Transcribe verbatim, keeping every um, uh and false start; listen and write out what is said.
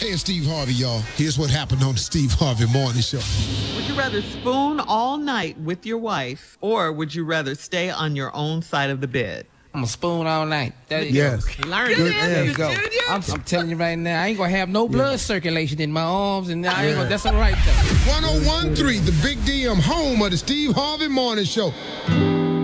Hey, it's Steve Harvey, y'all. Here's what happened on the Steve Harvey Morning Show. Would you rather spoon all night with your wife, or would you rather stay on your own side of the bed? I'm a spoon all night. There you Yes. go. Learn Good it. answer, There you go. Junior. I'm, I'm telling you right now, I ain't gonna have no blood circulation in my arms, and I ain't gonna, that's all right though. one oh one point three, the Big D M, home of the Steve Harvey Morning Show.